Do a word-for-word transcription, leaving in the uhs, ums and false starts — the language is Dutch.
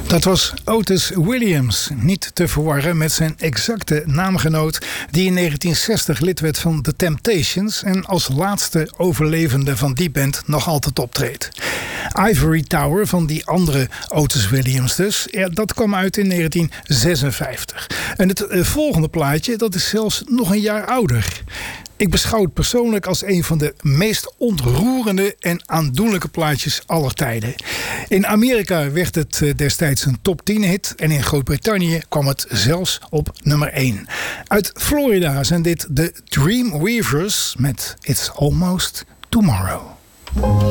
Dat was Otis Williams, niet te verwarren met zijn exacte naamgenoot die in negentien zestig lid werd van The Temptations en als laatste overlevende van die band nog altijd optreedt. Ivory Tower van die andere Otis Williams dus, ja, dat kwam uit in negentien zesenvijftig. En het uh, volgende plaatje, dat is zelfs nog een jaar ouder. Ik beschouw het persoonlijk als een van de meest ontroerende en aandoenlijke plaatjes aller tijden. In Amerika werd het destijds een top tien hit en in Groot-Brittannië kwam het zelfs op nummer één. Uit Florida zijn dit de Dreamweavers met It's Almost Tomorrow.